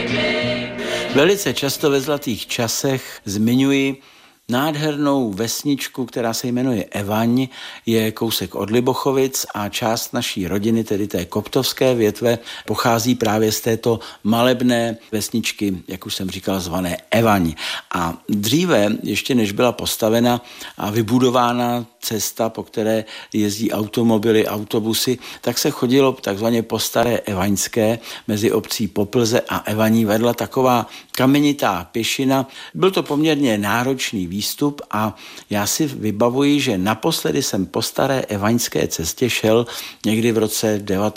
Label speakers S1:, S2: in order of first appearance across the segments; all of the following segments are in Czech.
S1: Velice často ve Zlatých časech zmiňuji nádhernou vesničku, která se jmenuje Evaň, je kousek od Libochovic a část naší rodiny, tedy té koptovské větve, pochází právě z této malebné vesničky, jak už jsem říkal, zvané Evaň. A dříve, ještě než byla postavena a vybudována cesta, po které jezdí automobily, autobusy, tak se chodilo takzvaně po staré Evaňské, mezi obcí Poplze a Evaní vedla taková kamenitá pěšina. Byl to poměrně náročný výstup a já si vybavuji, že naposledy jsem po staré Evaňské cestě šel někdy v roce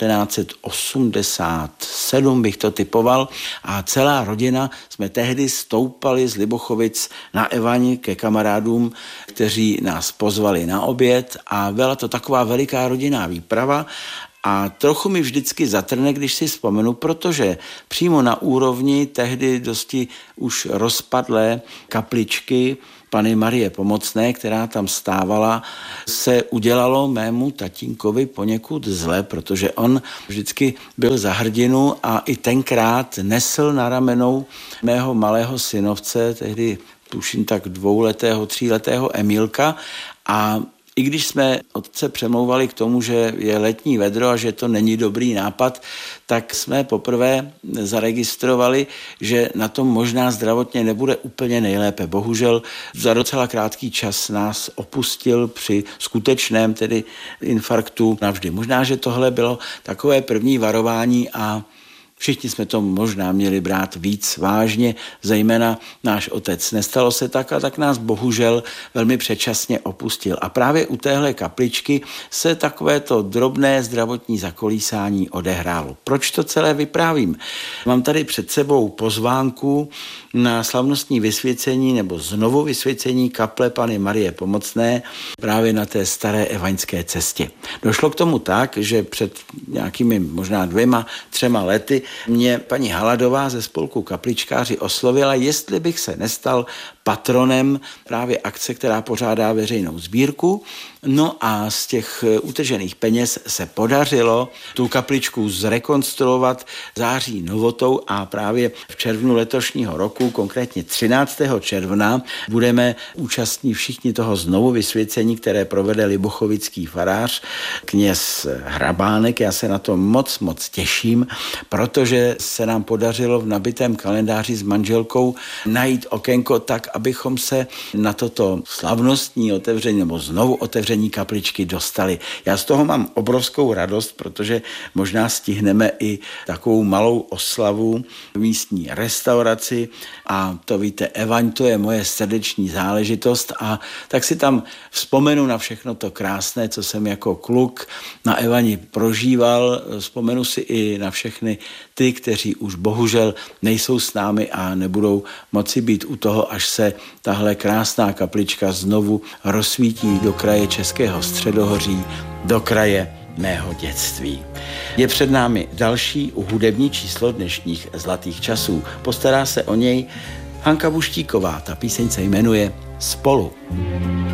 S1: 1987, bych to typoval, a celá rodina jsme tehdy stoupali z Libochovic na Evaň ke kamarádům, kteří nás pozvali na oběd a byla to taková veliká rodinná výprava. A trochu mi vždycky zatrne, když si vzpomenu, protože přímo na úrovni tehdy dosti už rozpadlé kapličky Panny Marie Pomocné, která tam stávala, se udělalo mému tatínkovi poněkud zle, protože on vždycky byl za hrdinu a i tenkrát nesl na ramenou mého malého synovce, tehdy tuším tak 2letého, 3letého Emilka, a i když jsme otce přemlouvali k tomu, že je letní vedro a že to není dobrý nápad, tak jsme poprvé zaregistrovali, že na tom možná zdravotně nebude úplně nejlépe. Bohužel za docela krátký čas nás opustil při skutečném tedy infarktu navždy. Možná, že tohle bylo takové první varování a všichni jsme to možná měli brát víc vážně, zejména náš otec. Nestalo se tak a tak nás bohužel velmi předčasně opustil. A právě u téhle kapličky se takovéto drobné zdravotní zakolísání odehrálo. Proč to celé vyprávím? Mám tady před sebou pozvánku na slavnostní vysvěcení nebo znovu vysvěcení kaple Panny Marie Pomocné právě na té staré evaňské cestě. Došlo k tomu tak, že před nějakými možná 2-3 lety mě paní Haladová ze spolku Kapličkáři oslovila, jestli bych se nestal patronem právě akce, která pořádá veřejnou sbírku. No a z těch utržených peněz se podařilo tu kapličku zrekonstruovat září novotou a právě v červnu letošního roku, konkrétně 13. června, budeme účastní všichni toho znovu vysvěcení, které provede libochovický farář kněz Hrabánek. Já se na to moc těším, protože se nám podařilo v nabitém kalendáři s manželkou najít okénko tak, abychom se na toto slavnostní otevření nebo znovu otevření kapličky dostali. Já z toho mám obrovskou radost, protože možná stihneme i takovou malou oslavu v místní restauraci a to víte, Evaň, to je moje srdeční záležitost a tak si tam vzpomenu na všechno to krásné, co jsem jako kluk na Evani prožíval. Vzpomenu si i na všechny ty, kteří už bohužel nejsou s námi a nebudou moci být u toho, až se tahle krásná kaplička znovu rozsvítí do kraje Českého středohoří, do kraje mého dětství. Je před námi další hudební číslo dnešních Zlatých časů. Postará se o něj Hanka Buštíková. Ta píseň se jmenuje Spolu.